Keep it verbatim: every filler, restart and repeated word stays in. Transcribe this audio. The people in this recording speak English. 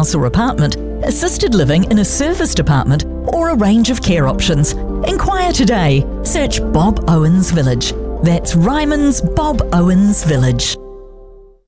house or apartment, assisted living in a serviced apartment, or a range of care options. Inquire today. Search Bob Owens Village. That's Ryman's Bob Owens Village.